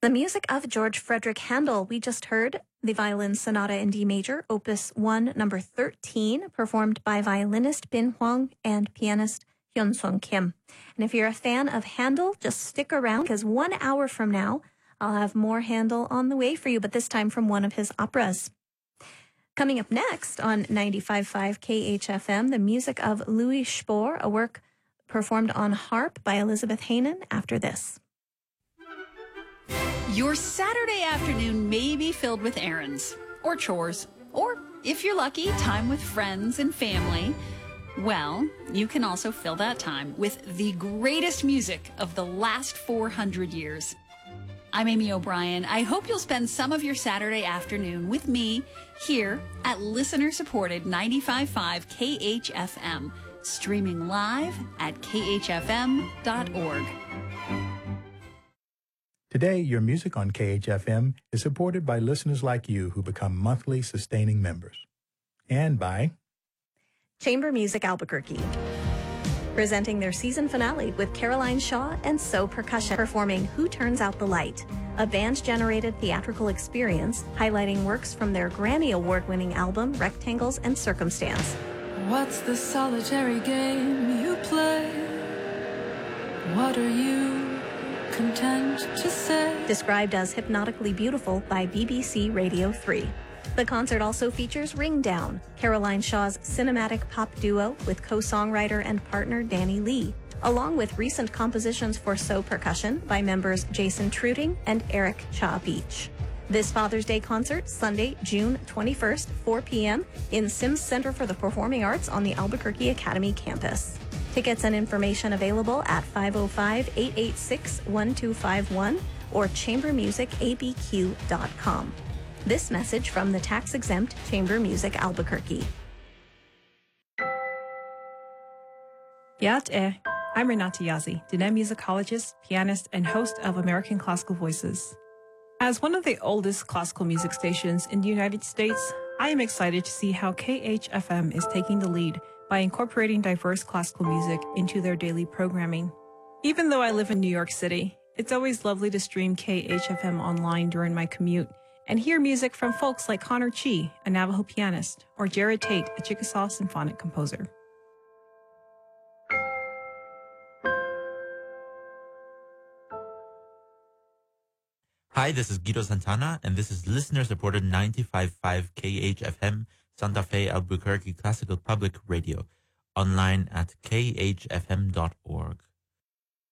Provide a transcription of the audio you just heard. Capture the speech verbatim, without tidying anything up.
The music of George Frederick Handel. We just heard the Violin Sonata in D major, Opus one, number thirteen, performed by violinist Bin Huang and pianist Hyun Sung Kim. And if you're a fan of Handel, just stick around, because one hour from now, I'll have more Handel on the way for you, but this time from one of his operas. Coming up next on ninety-five point five K H F M, the music of Louis Spohr, a work performed on harp by Elizabeth Hanen after this. Your Saturday afternoon may be filled with errands or chores, or if you're lucky, time with friends and family. Well, you can also fill that time with the greatest music of the last four hundred years. I'm Amy O'Brien. I hope you'll spend some of your Saturday afternoon with me here at listener-supported ninety-five point five K H F M, streaming live at K H F M dot org. Today, your music on K H F M is supported by listeners like you who become monthly sustaining members. And by Chamber Music Albuquerque, presenting their season finale with Caroline Shaw and So Percussion, performing Who Turns Out the Light, a band-generated theatrical experience highlighting works from their Grammy Award-winning album Rectangles and Circumstance. What's the solitary game you play? What are you content to say? Described as hypnotically beautiful by B B C Radio three. The concert also features Ring Down, Caroline Shaw's cinematic pop duo with co-songwriter and partner Danny Lee, along with recent compositions for So Percussion by members Jason Truding and Eric Cha Beach. This Father's Day concert, Sunday, June twenty-first, four p.m. in Sims Center for the Performing Arts on the Albuquerque Academy campus. Tickets and information available at five oh five, eight eight six, one two five one or chamber music a b q dot com. This message from the tax-exempt Chamber Music Albuquerque. Yat eh. I'm Renata Yazzie, Diné musicologist, pianist, and host of American Classical Voices. As one of the oldest classical music stations in the United States, I am excited to see how K H F M is taking the lead by incorporating diverse classical music into their daily programming. Even though I live in New York City, it's always lovely to stream K H F M online during my commute and hear music from folks like Connor Chi, a Navajo pianist, or Jared Tate, a Chickasaw symphonic composer. Hi, this is Guido Santana, and this is listener-supported ninety-five point five K H F M Santa Fe Albuquerque Classical Public Radio, online at K H F M dot org.